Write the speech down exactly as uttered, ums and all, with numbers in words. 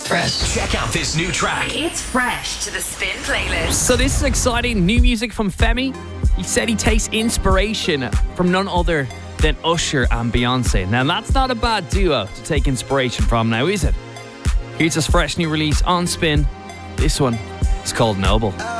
Fresh. Check out this new track. It's fresh to the Spin playlist. So this is exciting new music from Femi. He said he takes inspiration from none other than Usher and Beyonce. Now that's not a bad duo to take inspiration from now, is it? Here's his fresh new release on Spin. This one is called Noble.